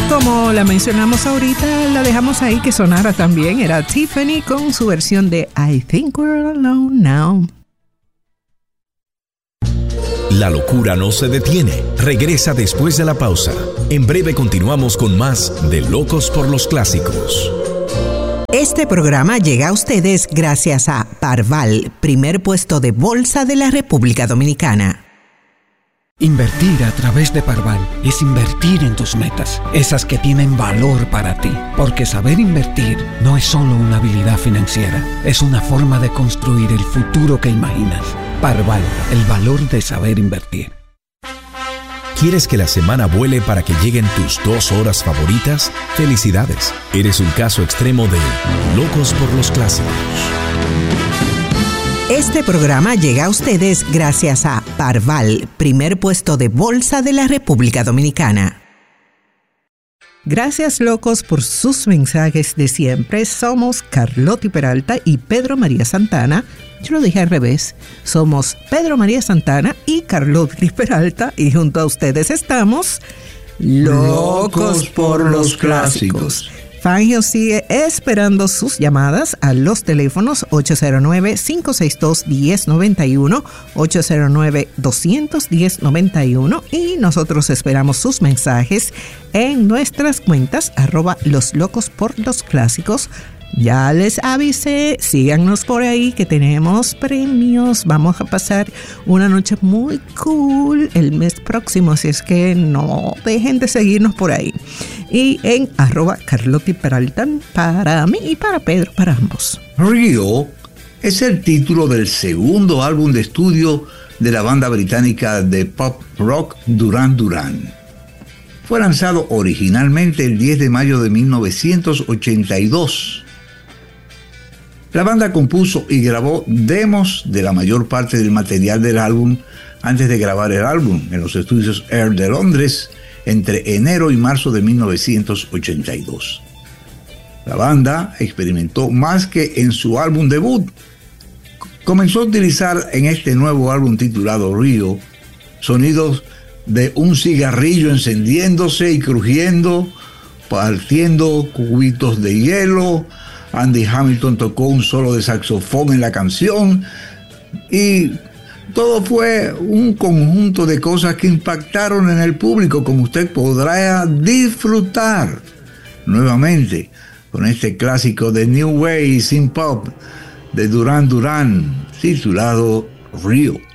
Como la mencionamos ahorita, la dejamos ahí que sonara también. Era Tiffany con su versión de I Think We're Alone Now. La locura no se detiene. Regresa después de la pausa. En breve continuamos con más de Locos por los Clásicos. Este programa llega a ustedes gracias a Parval, primer puesto de bolsa de la República Dominicana. Invertir a través de Parval es invertir en tus metas, esas que tienen valor para ti. Porque saber invertir no es solo una habilidad financiera, es una forma de construir el futuro que imaginas. Parval, el valor de saber invertir. ¿Quieres que la semana vuele para que lleguen tus 2 horas favoritas? ¡Felicidades! Eres un caso extremo de Locos por los Clásicos. Este programa llega a ustedes gracias a Parval, primer puesto de bolsa de la República Dominicana. Gracias, locos, por sus mensajes de siempre. Somos Carlotti Peralta y Pedro María Santana. Yo lo dije al revés. Somos Pedro María Santana y Carlotti Peralta, y junto a ustedes estamos Locos por los Clásicos. Fangio sigue esperando sus llamadas a los teléfonos 809-562-1091, 809-210-91, y nosotros esperamos sus mensajes en nuestras cuentas @loslocos_por_los_clásicos. Ya les avisé, síganos por ahí que tenemos premios. Vamos a pasar una noche muy cool el mes próximo, así es que no dejen de seguirnos por ahí. Y en @Carlotti Peralta para mí y para Pedro, para ambos. Rio es el título del segundo álbum de estudio de la banda británica de pop rock Duran Duran. Fue lanzado originalmente el 10 de mayo de 1982. La banda compuso y grabó demos de la mayor parte del material del álbum antes de grabar el álbum en los estudios Air de Londres entre enero y marzo de 1982. La banda experimentó más que en su álbum debut. Comenzó a utilizar en este nuevo álbum titulado Rio sonidos de un cigarrillo encendiéndose y crujiendo, partiendo cubitos de hielo. Andy Hamilton tocó un solo de saxofón en la canción y todo fue un conjunto de cosas que impactaron en el público, como usted podrá disfrutar nuevamente con este clásico de New Wave Synth Pop de Duran Duran titulado Rio.